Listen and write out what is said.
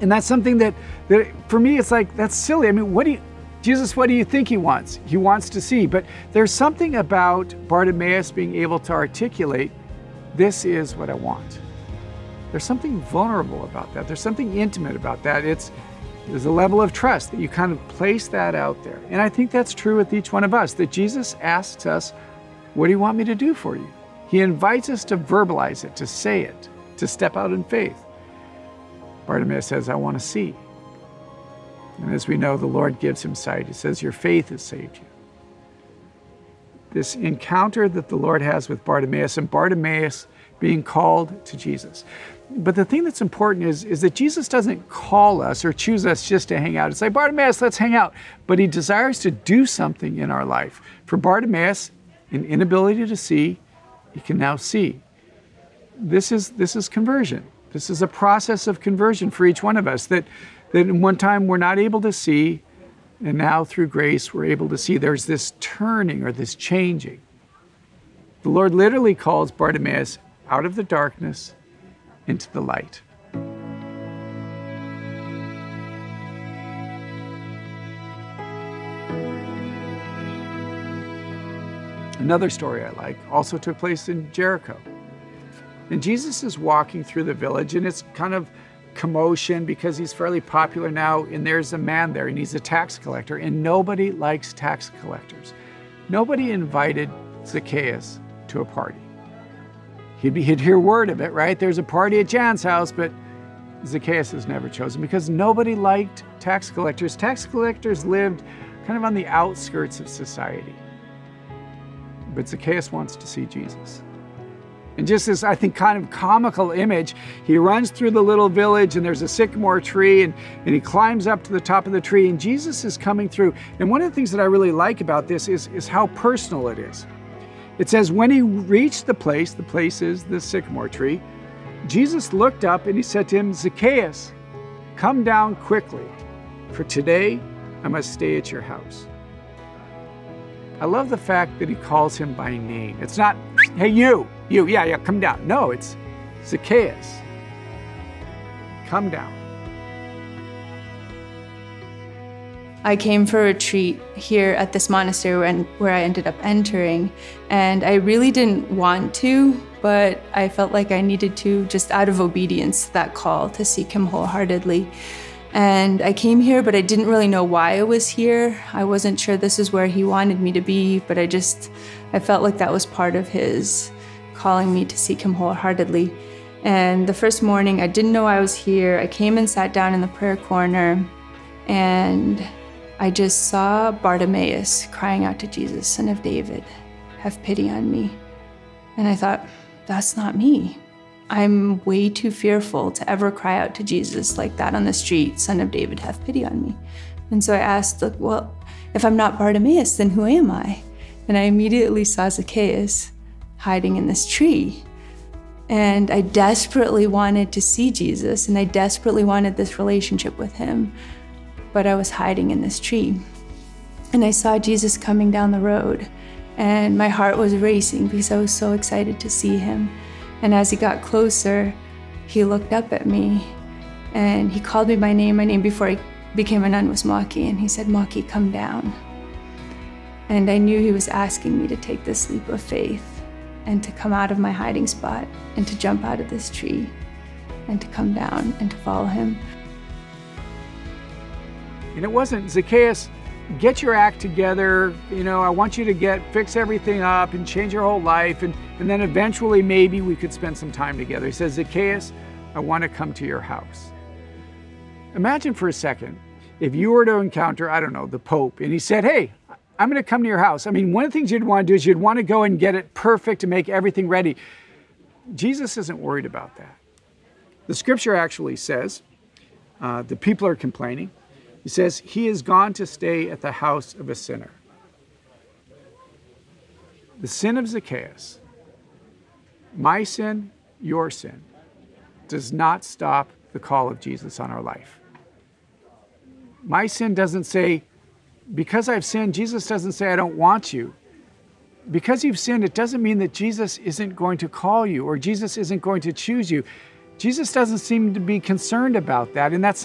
And that's something that for me, it's like, that's silly. I mean, Jesus, what do you think he wants? He wants to see. But there's something about Bartimaeus being able to articulate, this is what I want. There's something vulnerable about that. There's something intimate about that. There's a level of trust that you kind of place that out there. And I think that's true with each one of us, that Jesus asks us, what do you want me to do for you? He invites us to verbalize it, to say it, to step out in faith. Bartimaeus says, I want to see. And as we know, the Lord gives him sight. He says, your faith has saved you. This encounter that the Lord has with Bartimaeus, and Bartimaeus being called to Jesus. But the thing that's important is that Jesus doesn't call us or choose us just to hang out and say, Bartimaeus, let's hang out. But he desires to do something in our life. For Bartimaeus, an inability to see, he can now see. This is conversion. This is a process of conversion for each one of us, that in one time we're not able to see, and now through grace we're able to see. There's this turning or this changing. The Lord literally calls Bartimaeus out of the darkness into the light. Another story I like also took place in Jericho. And Jesus is walking through the village, and it's kind of commotion because he's fairly popular now, and there's a man there, and he's a tax collector, and nobody likes tax collectors. Nobody invited Zacchaeus to a party. He'd hear word of it, right? There's a party at Jan's house, but Zacchaeus is never chosen because nobody liked tax collectors. Tax collectors lived kind of on the outskirts of society. But Zacchaeus wants to see Jesus. And just this, I think, kind of comical image, he runs through the little village, and there's a sycamore tree, and he climbs up to the top of the tree, and Jesus is coming through. And one of the things that I really like about this is how personal it is. It says, when he reached the place is the sycamore tree, Jesus looked up and he said to him, Zacchaeus, come down quickly, for today I must stay at your house. I love the fact that he calls him by name. It's not, hey, you, yeah, come down. No, it's Zacchaeus, come down. I came for a retreat here at this monastery where I ended up entering, and I really didn't want to, but I felt like I needed to, just out of obedience to that call to seek him wholeheartedly. And I came here, but I didn't really know why I was here. I wasn't sure this is where he wanted me to be, but I felt like that was part of his calling me to seek him wholeheartedly. And the first morning, I didn't know I was here. I came and sat down in the prayer corner, and I just saw Bartimaeus crying out to Jesus, Son of David, have pity on me. And I thought, that's not me. I'm way too fearful to ever cry out to Jesus like that on the street, Son of David, have pity on me. And so I asked, well, if I'm not Bartimaeus, then who am I? And I immediately saw Zacchaeus hiding in this tree. And I desperately wanted to see Jesus, and I desperately wanted this relationship with him. But I was hiding in this tree. And I saw Jesus coming down the road, and my heart was racing because I was so excited to see him. And as he got closer, he looked up at me, and he called me by name. My name before I became a nun was Maki, and he said, Maki, come down. And I knew he was asking me to take this leap of faith and to come out of my hiding spot and to jump out of this tree and to come down and to follow him. And it wasn't, Zacchaeus, get your act together, I want you to fix everything up and change your whole life, and then eventually maybe we could spend some time together. He says, Zacchaeus, I want to come to your house. Imagine for a second, if you were to encounter, I don't know, the Pope, and he said, hey, I'm going to come to your house. I mean, one of the things you'd want to do is you'd want to go and get it perfect and make everything ready. Jesus isn't worried about that. The scripture actually says, the people are complaining. He says, he is gone to stay at the house of a sinner. The sin of Zacchaeus, my sin, your sin, does not stop the call of Jesus on our life. My sin doesn't say, because I've sinned, Jesus doesn't say, I don't want you. Because you've sinned, it doesn't mean that Jesus isn't going to call you or Jesus isn't going to choose you. Jesus doesn't seem to be concerned about that, and that's